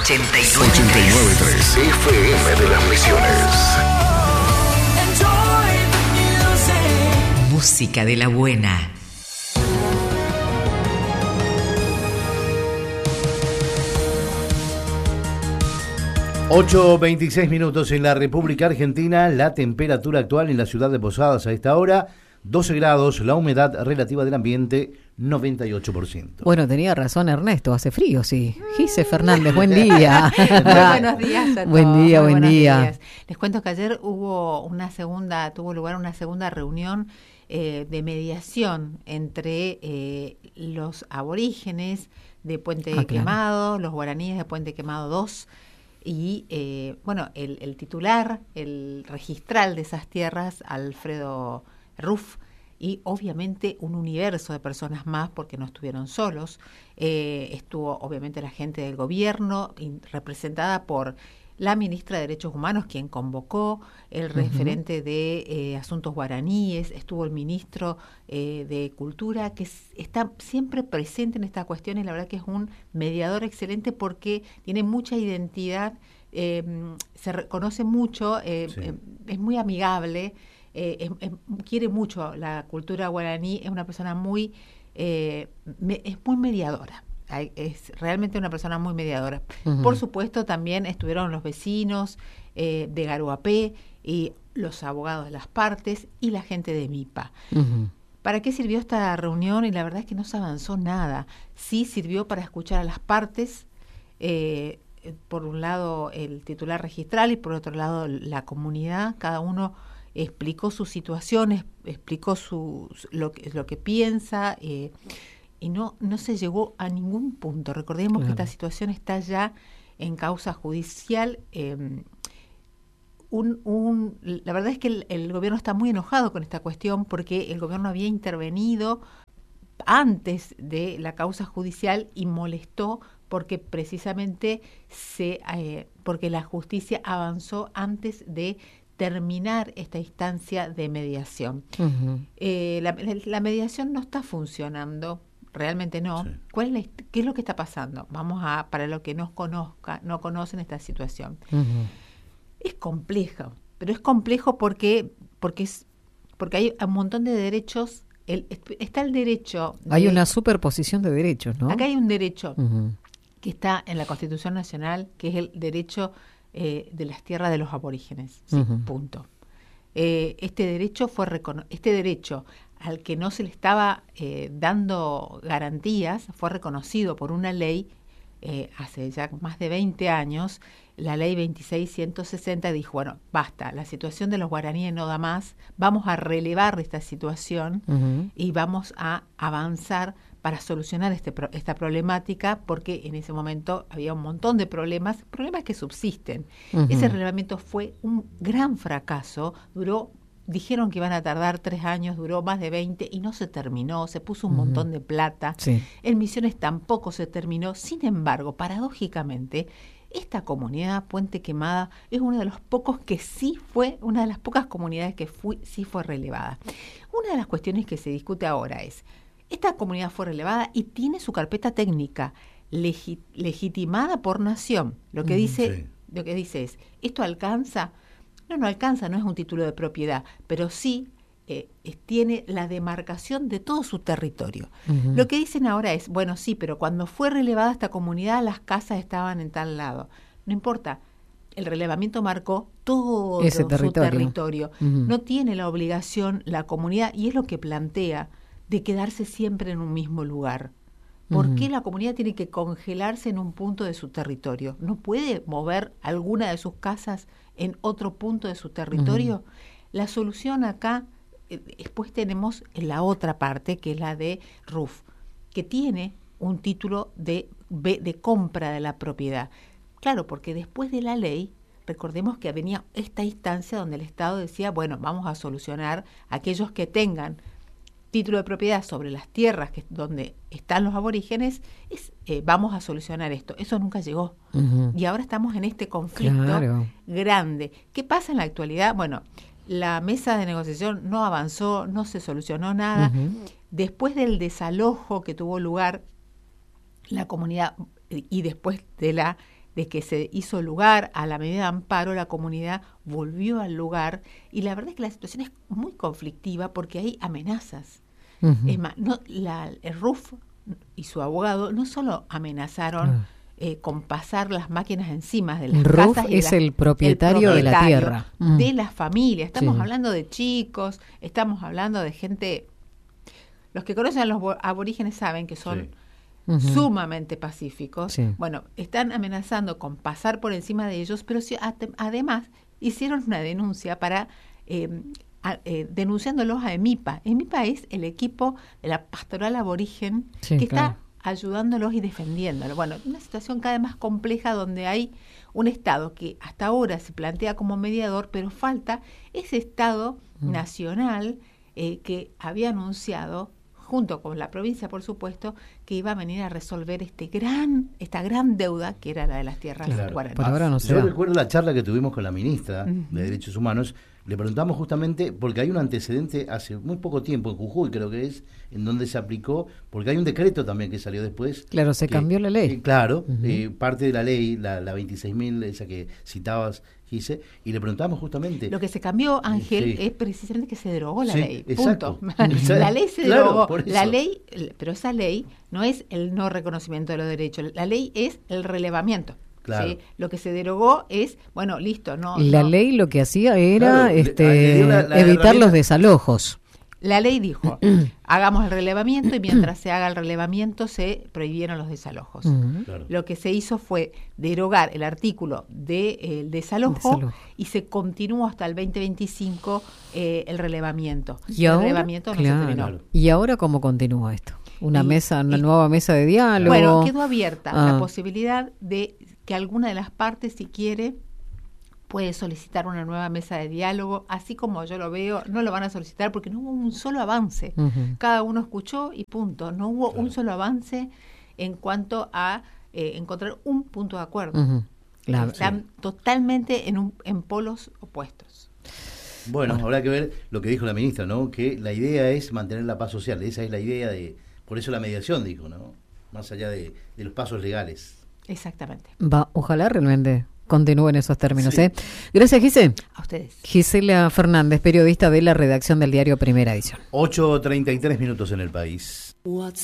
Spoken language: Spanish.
89.3 FM de las Misiones. Música de la buena. (8:26) en la República Argentina. La temperatura actual en la ciudad de Posadas a esta hora, 12 grados. La humedad relativa del ambiente, 98%. Bueno, tenía razón Ernesto, hace frío, sí. Gise Fernández, buen día. Muy buenos días a todos. Buen día. Días. Les cuento que ayer tuvo lugar una segunda reunión de mediación entre los aborígenes de Puente Quemado, los guaraníes de Puente Quemado 2, y el titular, el registral de esas tierras, Alfredo Ruff, y obviamente un universo de personas más, porque no estuvieron solos. Estuvo obviamente la gente del gobierno, representada por la ministra de Derechos Humanos, quien convocó, el referente de Asuntos Guaraníes, estuvo el ministro de Cultura, que está siempre presente en esta cuestión, y la verdad que es un mediador excelente porque tiene mucha identidad, se reconoce mucho, es muy amigable, quiere mucho la cultura guaraní, es una persona es muy mediadora. Es realmente una persona muy mediadora. Uh-huh. Por supuesto, también estuvieron los vecinos de Garuapé y los abogados de las partes y la gente de MIPA. Uh-huh. ¿Para qué sirvió esta reunión? Y la verdad es que no se avanzó nada. Sí sirvió para escuchar a las partes, por un lado el titular registral y por otro lado la comunidad. Cada uno explicó sus situaciones, explicó lo que piensa, y no se llegó a ningún punto. Recordemos que esta situación está ya en causa judicial. La verdad es que el gobierno está muy enojado con esta cuestión, porque el gobierno había intervenido antes de la causa judicial y molestó porque precisamente porque la justicia avanzó antes de terminar esta instancia de mediación. Uh-huh. La mediación no está funcionando. Realmente no. Sí. ¿Qué es lo que está pasando? Para los que no conocen esta situación. Uh-huh. Es complejo, pero es complejo porque hay un montón de derechos. Está el derecho. Hay una superposición de derechos, ¿no? Acá hay un derecho que está en la Constitución Nacional, que es el derecho de las tierras de los aborígenes. Sí, punto. Este derecho al que no se le estaba dando garantías, fue reconocido por una ley hace ya más de 20 años, la ley 26.160 dijo, bueno, basta, la situación de los guaraníes no da más, vamos a relevar esta situación y vamos a avanzar para solucionar esta problemática, porque en ese momento había un montón de problemas que subsisten. Ese relevamiento fue un gran fracaso, dijeron que iban a tardar 3 años, duró más de 20 y no se terminó, se puso un montón de plata. Sí. En Misiones tampoco se terminó. Sin embargo, paradójicamente, esta comunidad Puente Quemada es uno de los pocos que una de las pocas comunidades que sí fue relevada. Una de las cuestiones que se discute ahora es, esta comunidad fue relevada y tiene su carpeta técnica legitimada por Nación. Lo que dice es, ¿esto alcanza? No alcanza, no es un título de propiedad, pero sí tiene la demarcación de todo su territorio. Uh-huh. Lo que dicen ahora es, bueno, sí, pero cuando fue relevada esta comunidad, las casas estaban en tal lado. No importa, el relevamiento marcó todo su territorio. Uh-huh. No tiene la obligación la comunidad, y es lo que plantea, de quedarse siempre en un mismo lugar. ¿Por qué la comunidad tiene que congelarse en un punto de su territorio? ¿No puede mover alguna de sus casas en otro punto de su territorio? La solución acá, después tenemos en la otra parte, que es la de Ruff, que tiene un título de compra de la propiedad. Claro, porque después de la ley, recordemos que venía esta instancia donde el Estado decía, bueno, vamos a solucionar aquellos que tengan título de propiedad sobre las tierras donde están los aborígenes, vamos a solucionar esto. Eso nunca llegó. Y ahora estamos en este conflicto grande. ¿Qué pasa en la actualidad? Bueno, la mesa de negociación no avanzó, no se solucionó nada. Después del desalojo que tuvo lugar la comunidad y después de la de que se hizo lugar a la medida de amparo, la comunidad volvió al lugar y la verdad es que la situación es muy conflictiva porque hay amenazas. Es más, el RUF y su abogado no solo amenazaron con pasar las máquinas encima de las RUF casas. Es el propietario de la tierra. De las familias. Estamos hablando de chicos, estamos hablando de gente... Los que conocen a los aborígenes saben que son sumamente pacíficos. Sí. Bueno, están amenazando con pasar por encima de ellos, pero además hicieron una denuncia para... denunciándolos a EMIPA. EMIPA es el equipo de la pastoral aborigen que está ayudándolos y defendiéndolos. Bueno, una situación cada vez más compleja donde hay un Estado que hasta ahora se plantea como mediador, pero falta ese Estado nacional que había anunciado, junto con la provincia, por supuesto, que iba a venir a resolver esta gran deuda que era la de las tierras guaraníes. Por ahora yo recuerdo la charla que tuvimos con la ministra de Derechos Humanos. Le preguntamos justamente, porque hay un antecedente hace muy poco tiempo, en Jujuy creo que es, en donde se aplicó, porque hay un decreto también que salió después. Claro, se cambió la ley. Parte de la ley, la 26.000, esa que citabas, Gise, y le preguntamos justamente. Lo que se cambió, Ángel, es precisamente que se derogó la ley. Exacto. Punto. La ley se derogó. La ley, pero esa ley no es el no reconocimiento de los derechos, la ley es el relevamiento. Claro. ¿Sí? Lo que se derogó es, bueno, listo, La ley lo que hacía era evitar los desalojos. La ley dijo, hagamos el relevamiento y mientras se haga el relevamiento se prohibieron los desalojos. Claro. Lo que se hizo fue derogar el artículo del desalojo y se continuó hasta el 2025 el relevamiento. ¿Y ahora? El relevamiento no se terminó. ¿Y ahora cómo continúa esto? Una nueva mesa de diálogo. Bueno, quedó abierta la posibilidad de que alguna de las partes, si quiere, puede solicitar una nueva mesa de diálogo. Así como yo lo veo, no lo van a solicitar porque no hubo un solo avance. Cada uno escuchó y punto. No hubo un solo avance en cuanto a encontrar un punto de acuerdo. Están totalmente en polos opuestos. Bueno, habrá que ver lo que dijo la ministra, ¿no? Que la idea es mantener la paz social. Esa es la idea por eso la mediación, dijo, ¿no? Más allá de los pasos legales. Exactamente. Ojalá realmente continúe en esos términos. Gracias, Gise. A ustedes. Gisela Fernández, periodista de la redacción del diario Primera Edición. 8:33 en el país.